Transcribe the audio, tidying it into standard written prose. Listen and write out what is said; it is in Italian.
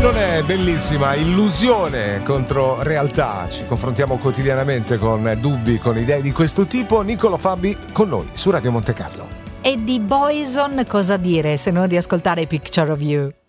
non è bellissima? Illusione contro realtà. Ci confrontiamo quotidianamente con dubbi, con idee di questo tipo. Niccolo Fabi con noi su Radio Monte Carlo. E di Boyzone cosa dire se non riascoltare Picture of You?